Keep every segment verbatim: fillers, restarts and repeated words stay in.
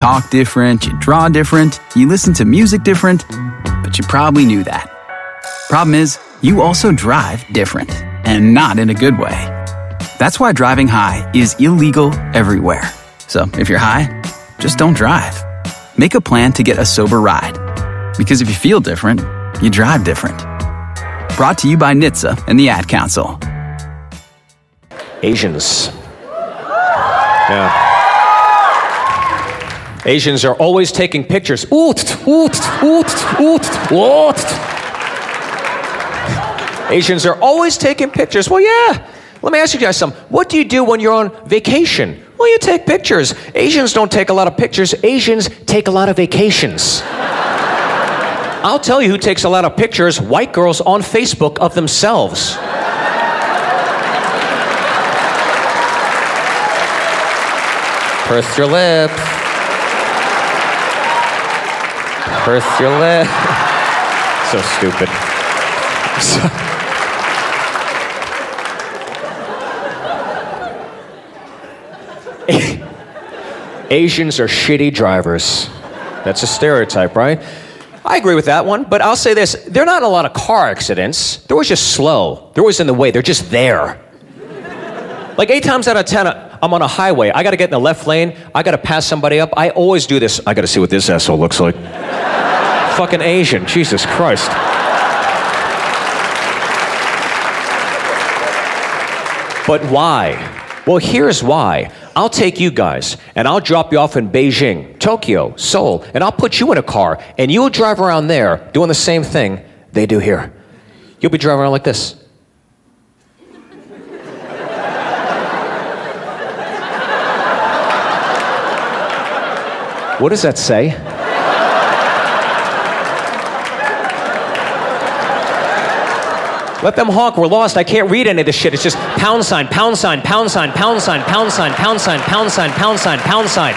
talk different, you draw different, you listen to music different, but you probably knew that. Problem is, you also drive different, and not in a good way. That's why driving high is illegal everywhere. So if you're high, just don't drive. Make a plan to get a sober ride. Because if you feel different, you drive different. Brought to you by N H T S A and the Ad Council. Asians. Yeah. Asians are always taking pictures. Oot, oot, oot, oot, oot. Asians are always taking pictures. Well, yeah. Let me ask you guys something. What do you do when you're on vacation? Well, you take pictures. Asians don't take a lot of pictures. Asians take a lot of vacations. I'll tell you who takes a lot of pictures. White girls on Facebook of themselves. Purse your lip. Purse your lip. So stupid. So Asians are shitty drivers. That's a stereotype, right? I agree with that one, but I'll say this. They're not in a lot of car accidents. They're always just slow. They're always in the way. They're just there. Like eight times out of ten, I'm on a highway. I got to get in the left lane. I got to pass somebody up. I always do this. I got to see what this asshole looks like. Fucking Asian. Jesus Christ. But why? Well, here's why. I'll take you guys, and I'll drop you off in Beijing, Tokyo, Seoul, and I'll put you in a car, and you'll drive around there doing the same thing they do here. You'll be driving around like this. What does that say? Let them honk, we're lost. I can't read any of this shit. It's just pound sign, pound sign, pound sign, pound sign, pound sign, pound sign, pound sign, pound sign, pound sign.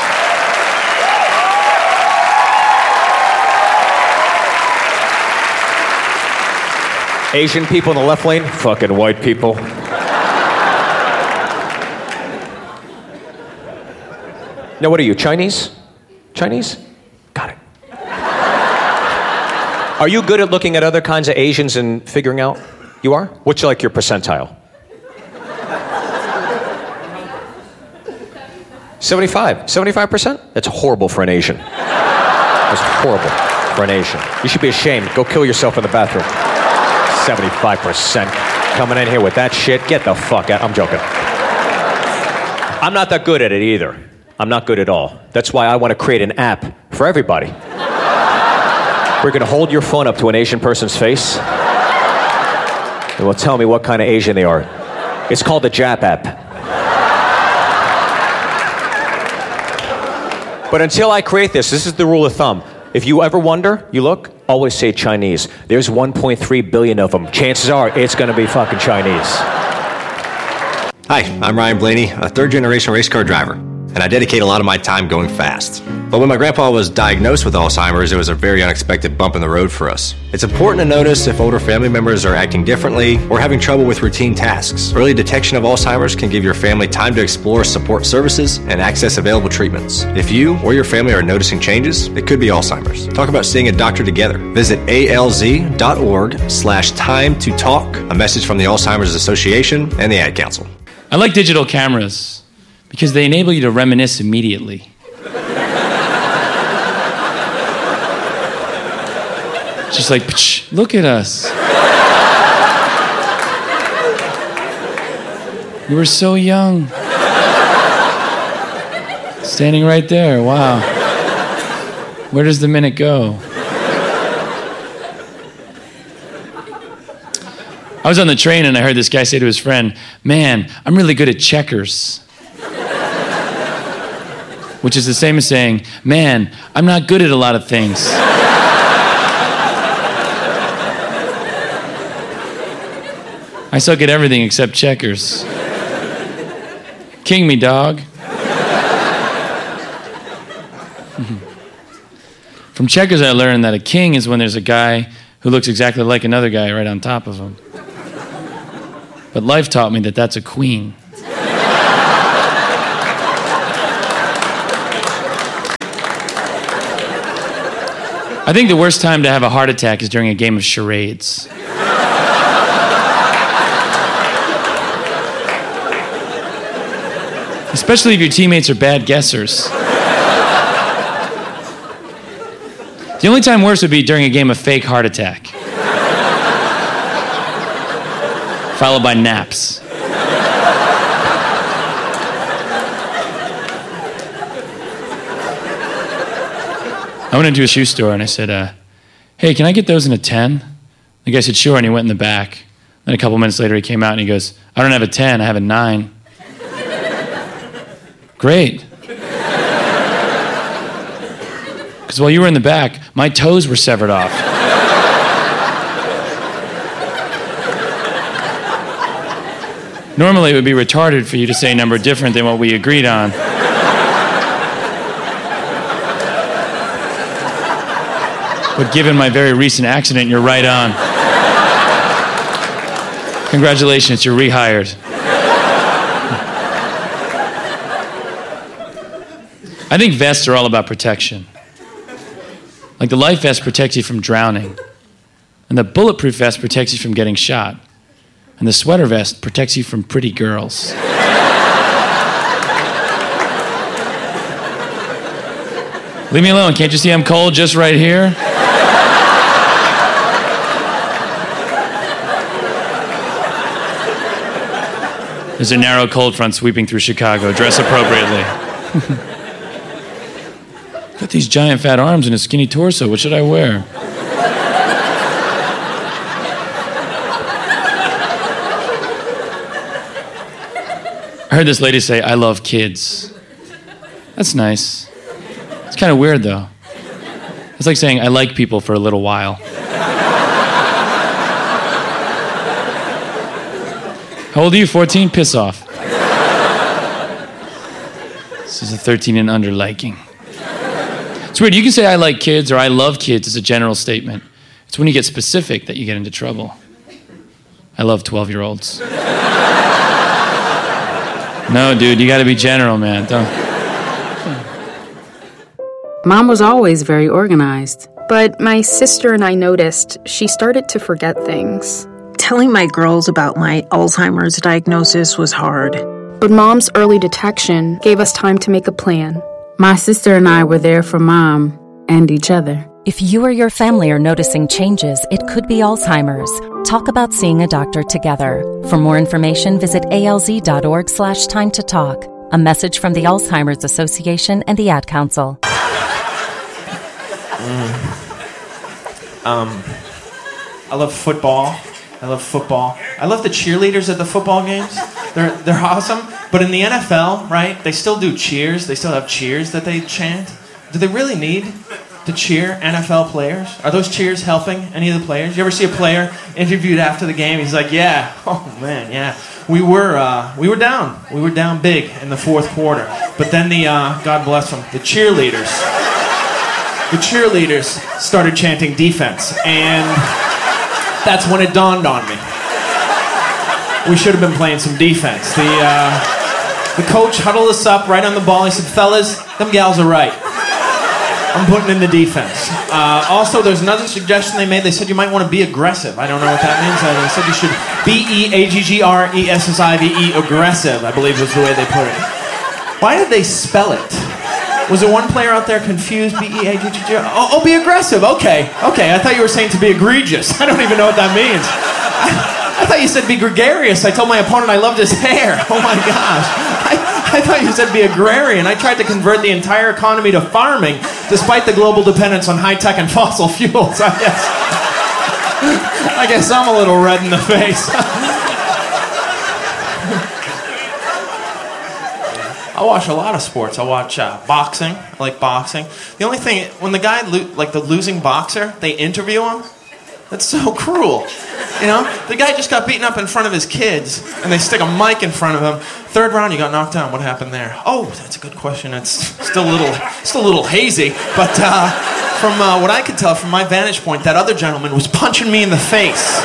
Asian people in the left lane, fucking white people. Now, what are you, Chinese? Chinese? Got it. Are you good at looking at other kinds of Asians and figuring out? You are? What's like your percentile? seventy-five. seventy-five percent? That's horrible for an Asian. That's horrible for an Asian. You should be ashamed. Go kill yourself in the bathroom. seventy-five percent coming in here with that shit. Get the fuck out. I'm joking. I'm not that good at it either. I'm not good at all. That's why I want to create an app for everybody. We're going to hold your phone up to an Asian person's face, and will tell me what kind of Asian they are. It's called the Jap app. But until I create this, this is the rule of thumb. If you ever wonder, you look, always say Chinese. There's one point three billion of them. Chances are it's going to be fucking Chinese. Hi, I'm Ryan Blaney, a third-generation race car driver, and I dedicate a lot of my time going fast. But when my grandpa was diagnosed with Alzheimer's, it was a very unexpected bump in the road for us. It's important to notice if older family members are acting differently or having trouble with routine tasks. Early detection of Alzheimer's can give your family time to explore support services and access available treatments. If you or your family are noticing changes, it could be Alzheimer's. Talk about seeing a doctor together. Visit alz.org slash time to talk. A message from the Alzheimer's Association and the Ad Council. I like digital cameras because they enable you to reminisce immediately. Just like, look at us. You were so young. Standing right there, wow. Where does the minute go? I was on the train and I heard this guy say to his friend, man, I'm really good at checkers. Which is the same as saying, man, I'm not good at a lot of things. I suck at everything except checkers. King me, dog. From checkers, I learned that a king is when there's a guy who looks exactly like another guy right on top of him. But life taught me that that's a queen. I think the worst time to have a heart attack is during a game of charades. Especially if your teammates are bad guessers. The only time worse would be during a game of fake heart attack. Followed by naps. I went into a shoe store and I said, uh, hey, can I get those in a ten? The guy said, sure, and he went in the back. Then a couple minutes later he came out and he goes, I don't have a ten, I have a nine. Great. Because while you were in the back, my toes were severed off. Normally, it would be retarded for you to say a number different than what we agreed on. But given my very recent accident, you're right on. Congratulations, you're rehired. I think vests are all about protection. Like the life vest protects you from drowning, and the bulletproof vest protects you from getting shot, and the sweater vest protects you from pretty girls. Leave me alone, can't you see I'm cold just right here? There's a narrow cold front sweeping through Chicago. Dress appropriately. Got these giant fat arms and a skinny torso. What should I wear? I heard this lady say, I love kids. That's nice. It's kind of weird, though. It's like saying, I like people for a little while. How old are you? fourteen? Piss off. This is a thirteen and under liking. It's weird. You can say I like kids or I love kids as a general statement. It's when you get specific that you get into trouble. I love twelve-year-olds. No, dude, you got to be general, man. Don't. Mom was always very organized. But my sister and I noticed she started to forget things. Telling my girls about my Alzheimer's diagnosis was hard. But Mom's early detection gave us time to make a plan. My sister and I were there for Mom and each other. If you or your family are noticing changes, it could be Alzheimer's. Talk about seeing a doctor together. For more information, visit alz.org slash time to talk. A message from the Alzheimer's Association and the Ad Council. Mm. Um, I love football. I love football. I love the cheerleaders at the football games. They're they're awesome. But in the N F L, right, they still do cheers. They still have cheers that they chant. Do they really need to cheer N F L players? Are those cheers helping any of the players? You ever see a player interviewed after the game? He's like, yeah, oh man, yeah. We were uh, we were down. We were down big in the fourth quarter. But then the, uh, God bless them, the cheerleaders, the cheerleaders started chanting defense. And that's when it dawned on me. We should have been playing some defense. The, uh, the coach huddled us up right on the ball. He said, fellas, them gals are right. I'm putting in the defense. Uh, also, there's another suggestion they made. They said you might want to be aggressive. I don't know what that means. Uh, they said you should B E A G G R E S S I V E, aggressive, I believe was the way they put it. Why did they spell it? Was there one player out there confused? B E A G G G R? Oh, oh, be aggressive. Okay. Okay, I thought you were saying to be egregious. I don't even know what that means. I, I thought you said be gregarious. I told my opponent I loved his hair. Oh my gosh. I, I thought you said be agrarian. I tried to convert the entire economy to farming, despite the global dependence on high-tech and fossil fuels. I guess, I guess I'm a little red in the face. I watch a lot of sports. I watch uh, boxing. I like boxing. The only thing, when the guy, lo- like the losing boxer, they interview him, that's so cruel. You know, the guy just got beaten up in front of his kids, and they stick a mic in front of him. Third round, you got knocked down. What happened there? Oh, that's a good question. It's still a little, still a little hazy. But uh, from uh, what I could tell, from my vantage point, that other gentleman was punching me in the face.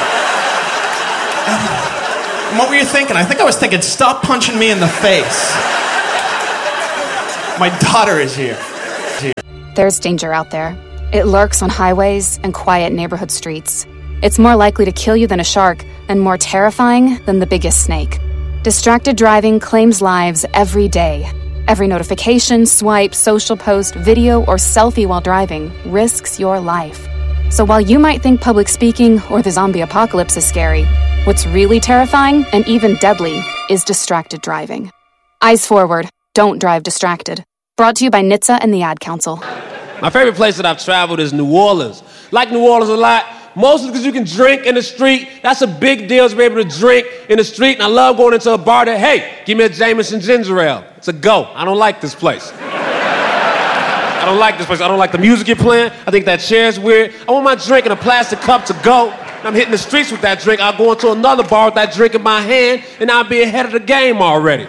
And what were you thinking? I think I was thinking, stop punching me in the face. My daughter is here. There's danger out there. It lurks on highways and quiet neighborhood streets. It's more likely to kill you than a shark and more terrifying than the biggest snake. Distracted driving claims lives every day. Every notification, swipe, social post, video, or selfie while driving risks your life. So while you might think public speaking or the zombie apocalypse is scary, what's really terrifying and even deadly is distracted driving. Eyes forward. Don't drive distracted. Brought to you by N H T S A and the Ad Council. My favorite place that I've traveled is New Orleans. Like New Orleans a lot, mostly because you can drink in the street. That's a big deal to be able to drink in the street. And I love going into a bar that, hey, give me a Jameson ginger ale. It's a go. I don't like this place. I don't like this place. I don't like the music you're playing. I think that chair's weird. I want my drink in a plastic cup to go. And I'm hitting the streets with that drink. I'll go into another bar with that drink in my hand, and I'll be ahead of the game already.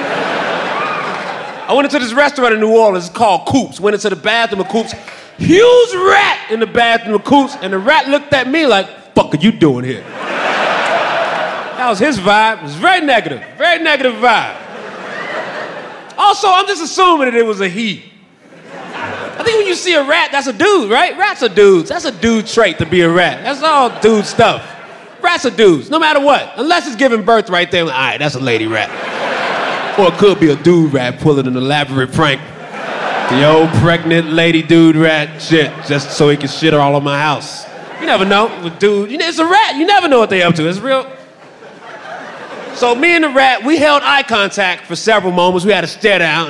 I went into this restaurant in New Orleans. It's called Coops. Went into the bathroom of Coops. Huge rat in the bathroom of Coops, and the rat looked at me like, "Fuck are you doing here?" That was his vibe. It was very negative. Very negative vibe. Also, I'm just assuming that it was a he. I think when you see a rat, that's a dude, right? Rats are dudes. That's a dude trait to be a rat. That's all dude stuff. Rats are dudes, no matter what. Unless it's giving birth right there. All right, that's a lady rat. Or it could be a dude rat pulling an elaborate prank. The old pregnant lady dude rat shit, just so he can shit all over my house. You never know with dude. You know, it's a rat. You never know what they up to. It's real. So me and the rat, we held eye contact for several moments. We had to stare down.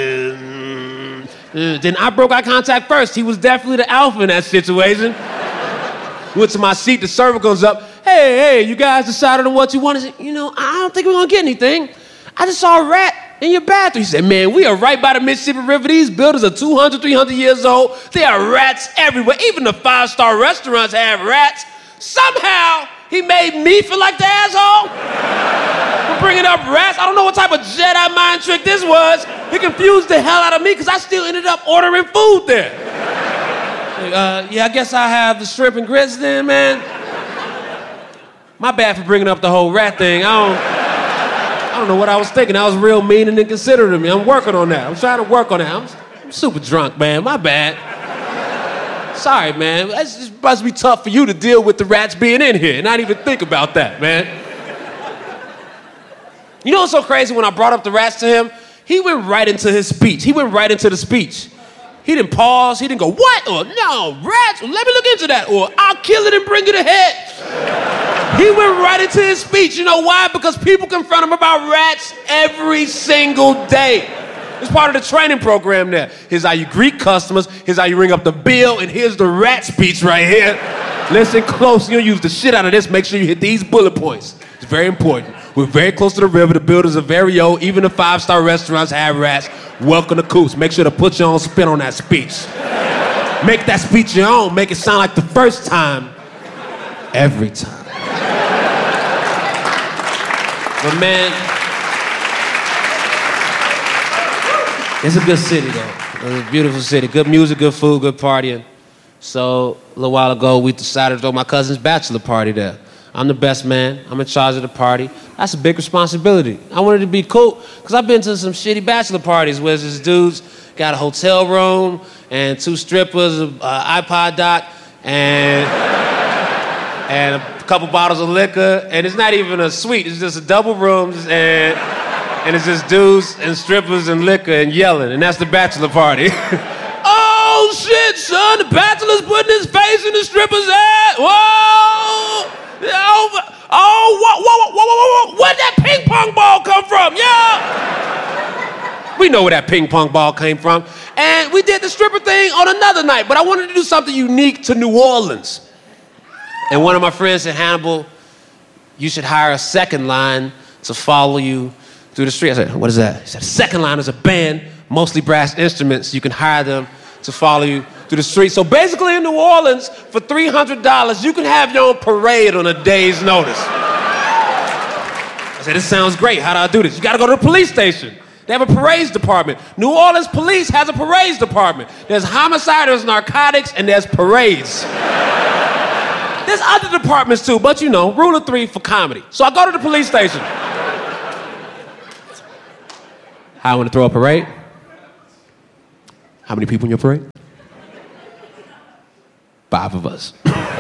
Then I broke eye contact first. He was definitely the alpha in that situation. Went to my seat. The server comes up. Hey, hey, you guys decided on what you want? I said, you know, I don't think we're gonna get anything. I just saw a rat in your bathroom. He said, man, we are right by the Mississippi River. These buildings are two hundred, three hundred years old. There are rats everywhere. Even the five-star restaurants have rats. Somehow, he made me feel like the asshole for bringing up rats. I don't know what type of Jedi mind trick this was. He confused the hell out of me because I still ended up ordering food there. Like, uh, yeah, I guess I have the shrimp and grits then, man. My bad for bringing up the whole rat thing. I don't... I don't know what I was thinking. I was real mean and inconsiderate of me. I'm working on that. I'm trying to work on that. I'm, I'm super drunk, man. My bad. Sorry, man. It's just must be tough for you to deal with the rats being in here and not even think about that, man. You know what's so crazy? When I brought up the rats to him, he went right into his speech. He went right into the speech. He didn't pause. He didn't go, what? Or no, rats? Well, let me look into that. Or I'll kill it and bring it ahead. He went right into his speech. You know why? Because people confront him about rats every single day. It's part of the training program there. Here's how you greet customers. Here's how you ring up the bill. And here's the rat speech right here. Listen close. You'll use the shit out of this. Make sure you hit these bullet points. It's very important. We're very close to the river. The buildings are very old. Even the five-star restaurants have rats. Welcome to Coops. Make sure to put your own spin on that speech. Make that speech your own. Make it sound like the first time. Every time. But man, it's a good city though. It's a beautiful city. Good music, good food, good partying. So a little while ago, we decided to throw my cousin's bachelor party there. I'm the best man. I'm in charge of the party. That's a big responsibility. I wanted to be cool because I've been to some shitty bachelor parties where this dude's got a hotel room and two strippers, an iPod dock, and and a couple bottles of liquor, and it's not even a suite. It's just a double rooms, and and it's just dudes and strippers and liquor and yelling, and that's the bachelor party. Oh shit, son! The bachelor's putting his face in the stripper's ass. Whoa! Oh, oh, whoa, whoa, whoa, whoa, whoa! Where'd that ping pong ball come from? Yeah. We know where that ping pong ball came from, and we did the stripper thing on another night. But I wanted to do something unique to New Orleans. And one of my friends said, Hannibal, you should hire a second line to follow you through the street. I said, what is that? He said, second line is a band, mostly brass instruments. You can hire them to follow you through the street. So basically in New Orleans, for three hundred dollars, you can have your own parade on a day's notice. I said, this sounds great. How do I do this? You got to go to the police station. They have a parades department. New Orleans police has a parades department. There's homicide, there's narcotics, and there's parades. There's other departments too, but you know, rule of three for comedy. So I go to the police station. How I want to throw a parade? How many people in your parade? Five of us.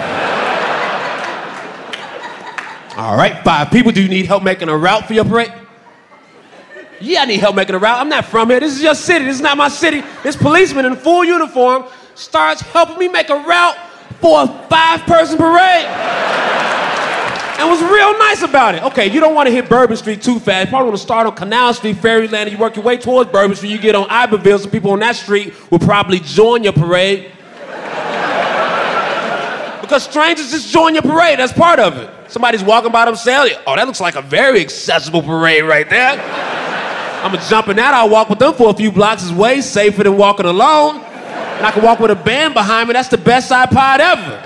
All right, five people. Do you need help making a route for your parade? Yeah, I need help making a route. I'm not from here. This is your city. This is not my city. This policeman in full uniform starts helping me make a route for a five-person parade. And was real nice about it. Okay, you don't want to hit Bourbon Street too fast. You probably want to start on Canal Street, Fairyland, and you work your way towards Bourbon Street. You get on Iberville, so people on that street will probably join your parade. Because strangers just join your parade. That's part of it. Somebody's walking by themselves. Oh, that looks like a very accessible parade right there. I'm going to jump in that. I'll walk with them for a few blocks. It's way safer than walking alone. And I can walk with a band behind me. That's the best iPod ever.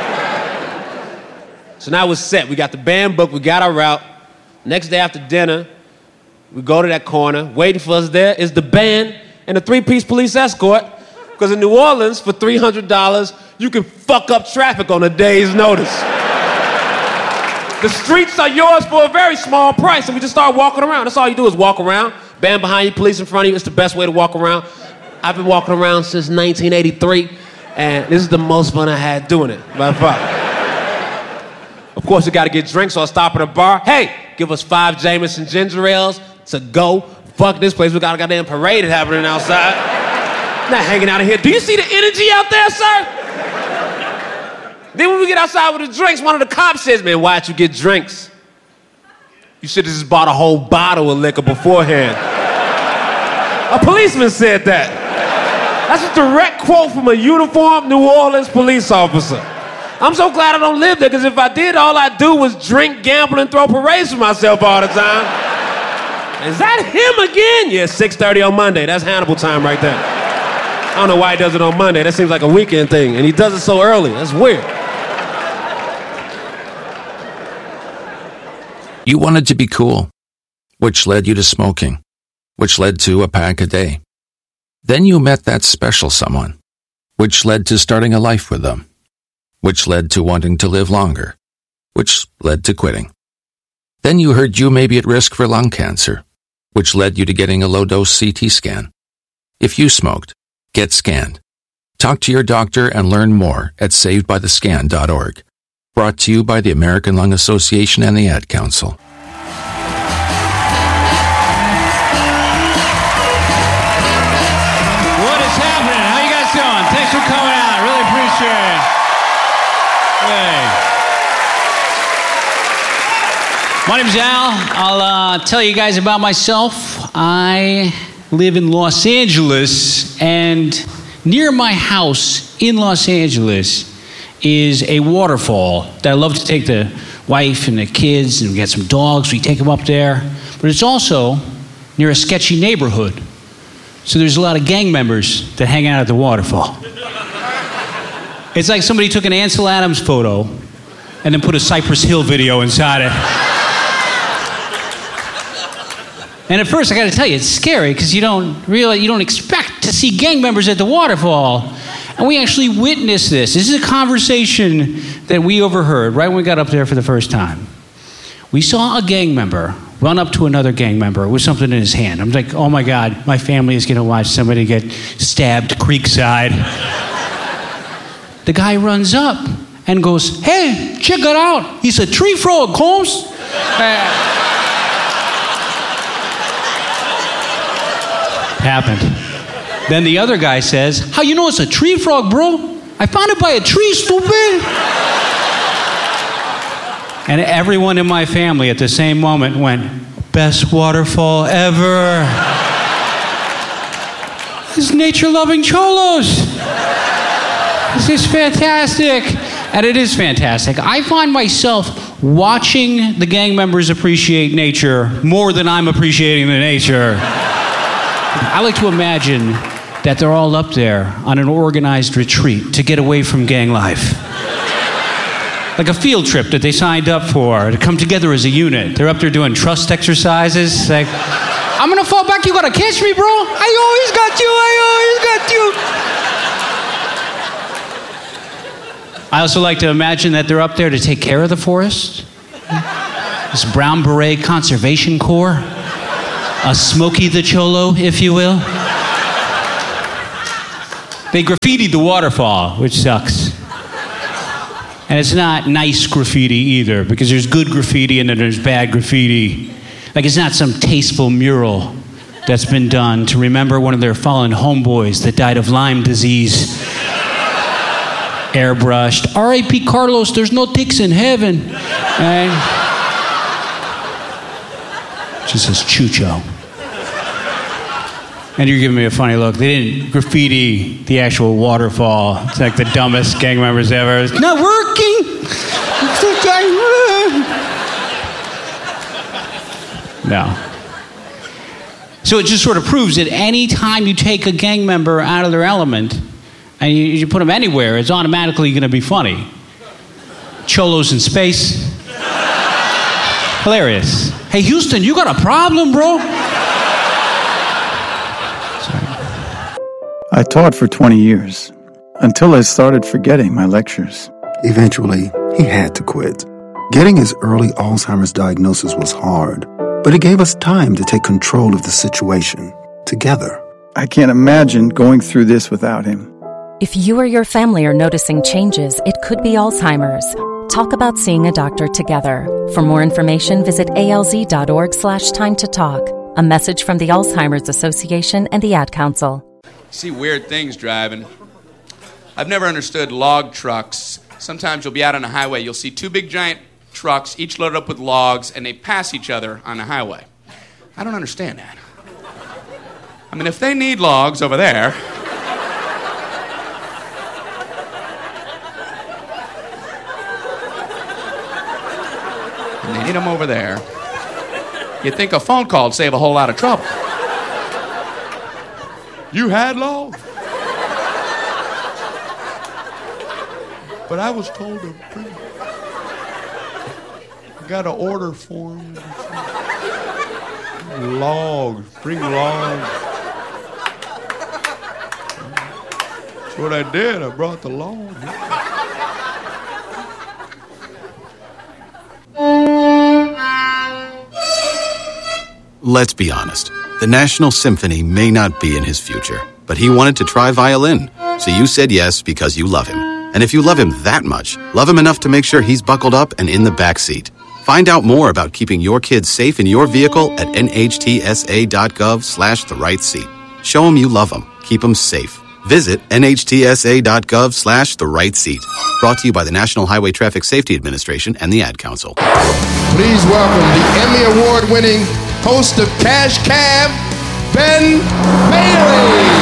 So now we're set. We got the band booked. We got our route. Next day after dinner, we go to that corner. Waiting for us there is the band and a three-piece police escort. Because in New Orleans, for three hundred dollars, you can fuck up traffic on a day's notice. The streets are yours for a very small price, and we just start walking around. That's all you do is walk around. Band behind you, police in front of you. It's the best way to walk around. I've been walking around since nineteen eighty-three, and this is the most fun I had doing it, by far. Of course, you gotta get drinks, so I stop at a bar. Hey, give us five Jameson ginger ales to go. Fuck this place, we got a goddamn parade happening outside. I'm not hanging out in here. Do you see the energy out there, sir? Then when we get outside with the drinks, one of the cops says, man, why'd you get drinks? You should have just bought a whole bottle of liquor beforehand. A policeman said that. That's a direct quote from a uniformed New Orleans police officer. I'm so glad I don't live there, because if I did, all I'd do was drink, gamble, and throw parades for myself all the time. Is that him again? Yeah, six thirty on Monday. That's Hannibal time right there. I don't know why he does it on Monday. That seems like a weekend thing, and he does it so early. That's weird. You wanted to be cool, which led you to smoking, which led to a pack a day. Then you met that special someone, which led to starting a life with them, which led to wanting to live longer, which led to quitting. Then you heard you may be at risk for lung cancer, which led you to getting a low-dose C T scan. If you smoked, get scanned. Talk to your doctor and learn more at saved by the scan dot org. Brought to you by the American Lung Association and the Ad Council. What is happening? How you guys doing? Thanks for coming out. I really appreciate it. Hey. My name's Al. I'll uh, tell you guys about myself. I live in Los Angeles, and near my house in Los Angeles is a waterfall that I love to take the wife and the kids, and we got some dogs. We take them up there. But it's also near a sketchy neighborhood. So there's a lot of gang members that hang out at the waterfall. It's like somebody took an Ansel Adams photo and then put a Cypress Hill video inside it. And at first, I got to tell you, it's scary because you don't really, you don't expect to see gang members at the waterfall. And we actually witnessed this. This is a conversation that we overheard right when we got up there for the first time. We saw a gang member run up to another gang member with something in his hand. I'm like, oh my God, my family is going to watch somebody get stabbed creekside. The guy runs up and goes, hey, check it out. He's a tree frog, Holmes. Uh, happened. Then the other guy says, how you know it's a tree frog, bro? I found it by a tree, stupid. And everyone in my family at the same moment went, best waterfall ever. This is nature-loving cholos. This is fantastic. And it is fantastic. I find myself watching the gang members appreciate nature more than I'm appreciating the nature. I like to imagine that they're all up there on an organized retreat to get away from gang life. Like a field trip that they signed up for, to come together as a unit. They're up there doing trust exercises. Like, I'm gonna fall back, you gotta catch me, bro. I always got you, I always got you. I also like to imagine that they're up there to take care of the forest. This Brown Beret Conservation Corps. A Smokey the Cholo, if you will. They graffitied the waterfall, which sucks. And it's not nice graffiti either, because there's good graffiti and then there's bad graffiti. Like, it's not some tasteful mural that's been done to remember one of their fallen homeboys that died of Lyme disease. Airbrushed. R I P Carlos, there's no dicks in heaven. And just says Chucho. And you're giving me a funny look. They didn't graffiti the actual waterfall. It's like the dumbest gang members ever. It's not working. No. So it just sort of proves that any time you take a gang member out of their element and you, you put them anywhere, it's automatically going to be funny. Cholos in space. Hilarious. Hey, Houston, you got a problem, bro? I taught for twenty years, until I started forgetting my lectures. Eventually, he had to quit. Getting his early Alzheimer's diagnosis was hard, but it gave us time to take control of the situation, together. I can't imagine going through this without him. If you or your family are noticing changes, it could be Alzheimer's. Talk about seeing a doctor together. For more information, visit alz.org slash time to talk. A message from the Alzheimer's Association and the Ad Council. See weird things driving. I've never understood log trucks. Sometimes you'll be out on a highway, you'll see two big giant trucks, each loaded up with logs, and they pass each other on the highway. I don't understand that. I mean, if they need logs over there, and they need them over there, you'd think a phone call would save a whole lot of trouble. You had logs? But I was told to bring. I got an order form. Logs. Bring logs. That's what I did. I brought the logs. Let's be honest. The National Symphony may not be in his future, but he wanted to try violin. So you said yes because you love him. And if you love him that much, love him enough to make sure he's buckled up and in the back seat. Find out more about keeping your kids safe in your vehicle at nhtsa.gov slash the right seat. Show him you love him. Keep him safe. Visit nhtsa.gov slash the right seat. Brought to you by the National Highway Traffic Safety Administration and the Ad Council. Please welcome the Emmy Award-winning host of Cash Cab, Ben Bailey.